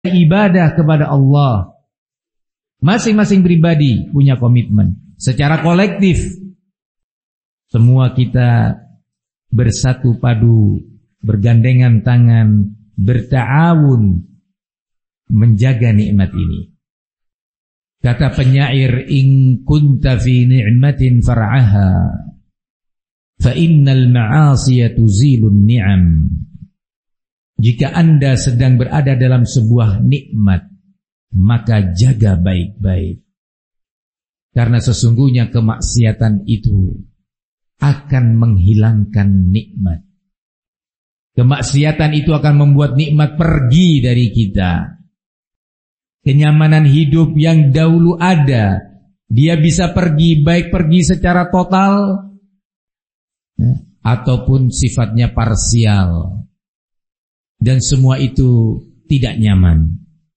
ibadah kepada Allah. Masing-masing pribadi punya komitmen. Secara kolektif, semua kita bersatu padu, bergandengan tangan, berta'awun menjaga nikmat ini. Kata penyair, in kunta fi ni'matin far'aha fa innal ma'asiya tuzilun ni'am. Jika Anda sedang berada dalam sebuah nikmat, maka jaga baik-baik. Karena sesungguhnya kemaksiatan itu akan menghilangkan nikmat. Kemaksiatan itu akan membuat nikmat pergi dari kita. Kenyamanan hidup yang dahulu ada, dia bisa pergi, baik pergi secara total ataupun sifatnya parsial. Dan semua itu tidak nyaman.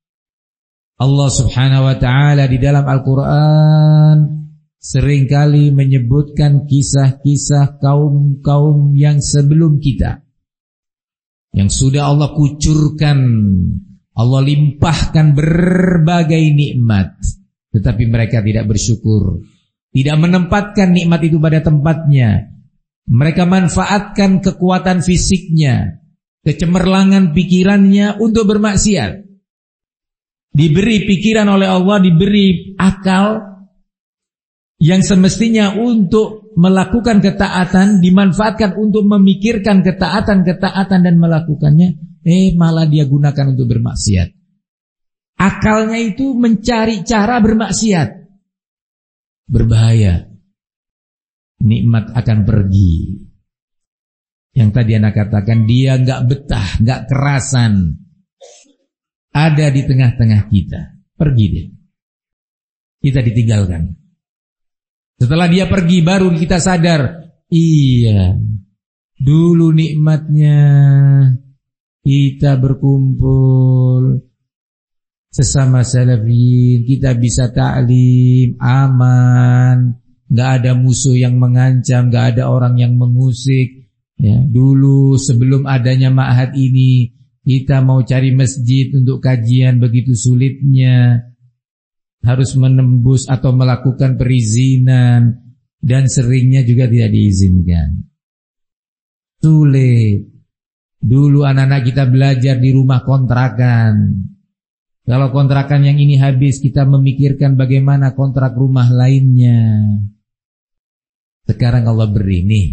Allah subhanahu wa ta'ala di dalam Al-Quran seringkali menyebutkan kisah-kisah kaum-kaum yang sebelum kita, yang sudah Allah kucurkan, Allah limpahkan berbagai nikmat, tetapi mereka tidak bersyukur, tidak menempatkan nikmat itu pada tempatnya. Mereka manfaatkan kekuatan fisiknya, kecemerlangan pikirannya untuk bermaksiat. Diberi pikiran oleh Allah, diberi akal yang semestinya untuk melakukan ketaatan, dimanfaatkan untuk memikirkan ketaatan dan melakukannya, malah dia gunakan untuk bermaksiat. Akalnya itu mencari cara bermaksiat. Berbahaya. Nikmat akan pergi. Yang tadi anak katakan, dia enggak betah, enggak kerasan ada di tengah-tengah kita. Pergi dia. Kita ditinggalkan. Setelah dia pergi baru kita sadar, iya, dulu nikmatnya kita berkumpul sesama salafiyin, kita bisa ta'lim, aman, enggak ada musuh yang mengancam, enggak ada orang yang mengusik. Ya, dulu sebelum adanya ma'had ini, kita mau cari masjid untuk kajian begitu sulitnya, harus menembus atau melakukan perizinan, dan seringnya juga tidak diizinkan. Sulit. Dulu anak-anak kita belajar di rumah kontrakan. Kalau kontrakan yang ini habis, kita memikirkan bagaimana kontrak rumah lainnya. Sekarang Allah beri nih,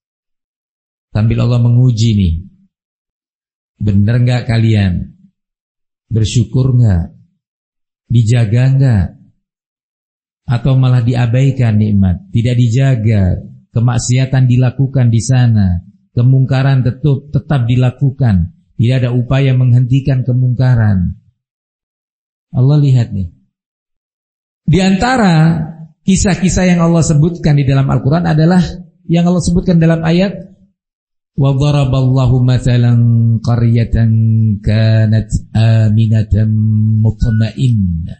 sambil Allah menguji nih, benar enggak kalian? Bersyukur enggak? Dijaga enggak? Atau malah diabaikan nikmat? Tidak dijaga, kemaksiatan dilakukan di sana, kemungkaran tetap dilakukan, tidak ada upaya menghentikan kemungkaran. Allah lihat nih. Di antara kisah-kisah yang Allah sebutkan di dalam Al-Quran adalah yang Allah sebutkan dalam ayat, وَضَرَبَ اللَّهُ مَثَلًا قَرْيَةً كَانَتْ آمِنَةً مُطْمَئِنَّةً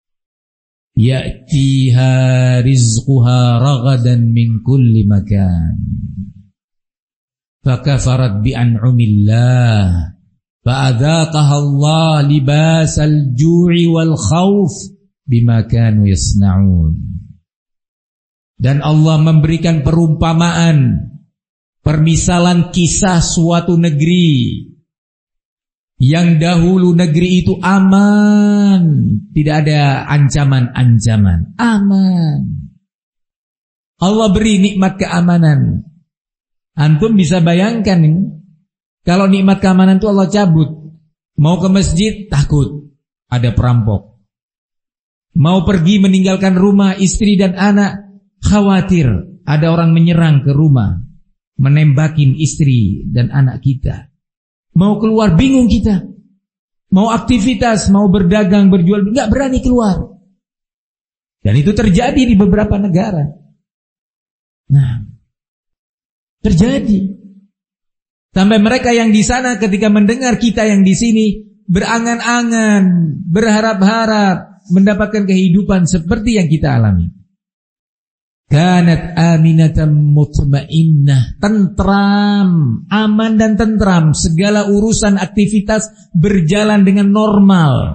يَأْتِيهَا رِزْقُهَا رَغَدًا مِنْ كُلِّ مَكَانٍ فَكَفَرَتْ بِأَنْعُمِ اللَّهِ فَأَذَاقَهَا اللَّهُ لِبَاسَ الْجُوعِ وَالْخَوْفِ بِمَا كَانُوا يَصْنَعُونَ. Dan Allah memberikan perumpamaan, permisalan kisah suatu negeri yang dahulu negeri itu aman, tidak ada ancaman-ancaman, aman. Allah beri nikmat keamanan. Antum bisa bayangkan nih, kalau nikmat keamanan itu Allah cabut. Mau ke masjid takut ada perampok. Mau pergi meninggalkan rumah istri dan anak, khawatir ada orang menyerang ke rumah, menembakin istri dan anak kita. Mau keluar bingung kita. Mau aktivitas, mau berdagang, berjual, enggak berani keluar. Dan itu terjadi di beberapa negara. Nah, terjadi. Sampai mereka yang di sana ketika mendengar kita yang di sini berangan-angan, berharap-harap mendapatkan kehidupan seperti yang kita alami. Kanat aminatan mutmainnah, tentram, aman dan tentram, segala urusan aktivitas berjalan dengan normal.